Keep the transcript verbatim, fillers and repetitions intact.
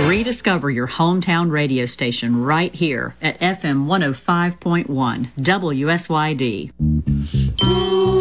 Rediscover your hometown radio station right here at F M one oh five point one W S Y D. Ooh.